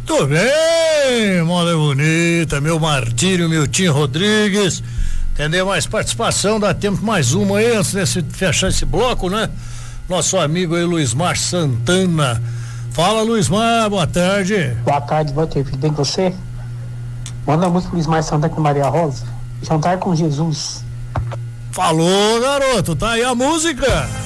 Tudo bem, moda bonita, meu Martírio, meu Tim Rodrigues. Entendeu? Mais participação, dá tempo mais uma aí, antes de fechar esse bloco, né? Nosso amigo aí, Luismar Santana. Fala, Luismar, boa tarde. Boa tarde, tudo bem com você? Manda a música Luismar Santana com Maria Rosa. Jantar com Jesus. Falou, garoto, tá aí a música.